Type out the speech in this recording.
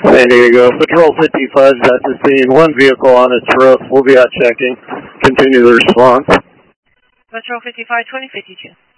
San Diego, Patrol 55 is at the scene. One vehicle on its roof. We'll be out checking. Continue the response. Patrol 55, 2052.